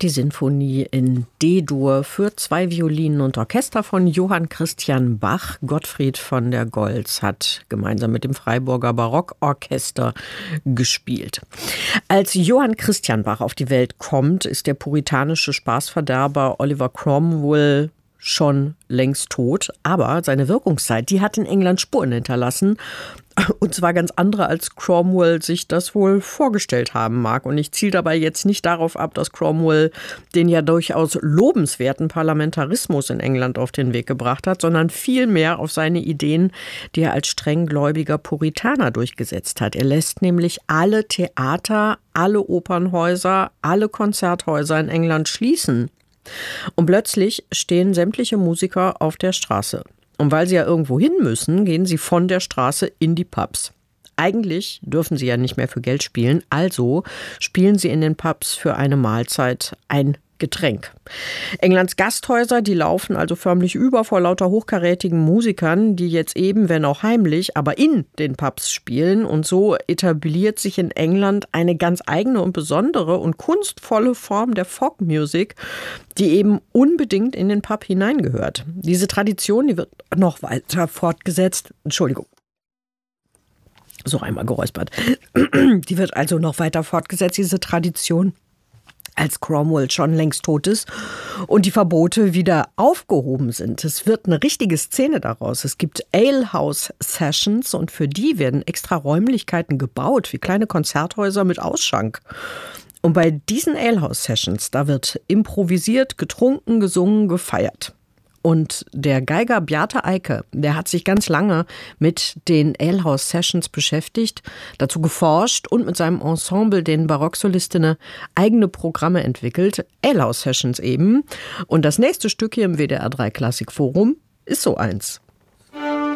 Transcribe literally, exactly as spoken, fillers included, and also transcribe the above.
Die Sinfonie in D-Dur für zwei Violinen und Orchester von Johann Christian Bach. Gottfried von der Goltz hat gemeinsam mit dem Freiburger Barockorchester gespielt. Als Johann Christian Bach auf die Welt kommt, ist der puritanische Spaßverderber Oliver Cromwell schon längst tot, aber seine Wirkungszeit, die hat in England Spuren hinterlassen. Und zwar ganz andere, als Cromwell sich das wohl vorgestellt haben mag. Und ich ziele dabei jetzt nicht darauf ab, dass Cromwell den ja durchaus lobenswerten Parlamentarismus in England auf den Weg gebracht hat, sondern vielmehr auf seine Ideen, die er als strenggläubiger Puritaner durchgesetzt hat. Er lässt nämlich alle Theater, alle Opernhäuser, alle Konzerthäuser in England schließen. Und plötzlich stehen sämtliche Musiker auf der Straße. Und weil sie ja irgendwo hin müssen, gehen sie von der Straße in die Pubs. Eigentlich dürfen sie ja nicht mehr für Geld spielen, also spielen sie in den Pubs für eine Mahlzeit ein Getränk. Englands Gasthäuser, die laufen also förmlich über vor lauter hochkarätigen Musikern, die jetzt eben, wenn auch heimlich, aber in den Pubs spielen. Und so etabliert sich in England eine ganz eigene und besondere und kunstvolle Form der Folkmusik, die eben unbedingt in den Pub hineingehört. Diese Tradition, die wird noch weiter fortgesetzt. Entschuldigung. So, einmal geräuspert. Die wird also noch weiter fortgesetzt, diese Tradition, als Cromwell schon längst tot ist und die Verbote wieder aufgehoben sind. Es wird eine richtige Szene daraus. Es gibt Alehouse-Sessions und für die werden extra Räumlichkeiten gebaut, wie kleine Konzerthäuser mit Ausschank. Und bei diesen Alehouse-Sessions, da wird improvisiert, getrunken, gesungen, gefeiert. Und der Geiger Bjarte Eike, der hat sich ganz lange mit den Alehouse Sessions beschäftigt, dazu geforscht und mit seinem Ensemble, den Barocksolistinnen, eigene Programme entwickelt. Alehouse Sessions eben. Und das nächste Stück hier im W D R drei Klassikforum ist so eins.